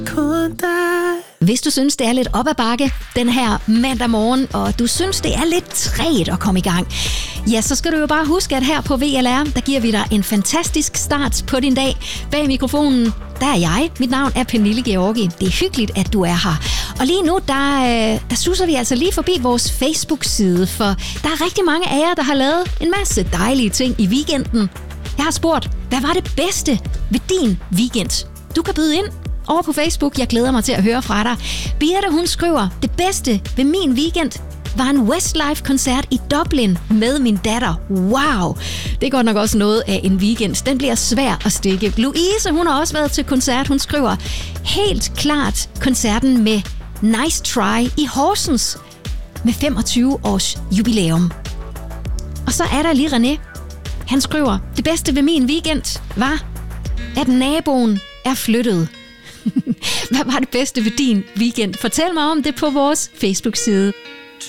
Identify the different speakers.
Speaker 1: Kun dig.
Speaker 2: Hvis du synes, det er lidt op ad bakke den her mandag morgen, og du synes, det er lidt trægt at komme i gang, ja, så skal du jo bare huske, at her på VLR, der giver vi dig en fantastisk start på din dag. Bag mikrofonen, der er jeg. Mit navn er Pernille Georgi. Det er hyggeligt, at du er her. Og lige nu, der suser vi altså lige forbi vores Facebook-side, for der er rigtig mange af jer, der har lavet en masse dejlige ting i weekenden. Jeg har spurgt, hvad var det bedste ved din weekend? Du kan byde ind over på Facebook. Jeg glæder mig til at høre fra dig. Birte, hun skriver, det bedste ved min weekend var en Westlife-koncert i Dublin med min datter. Wow! Det er godt nok også noget af en weekend. Den bliver svær at stikke. Louise, hun har også været til koncert. Hun skriver, helt klart koncerten med Nice Try i Horsens med 25 års jubilæum. Og så er der lige René. Han skriver, det bedste ved min weekend var, at naboen er flyttet. Hvad var det bedste ved din weekend? Fortæl mig om det på vores Facebook-side.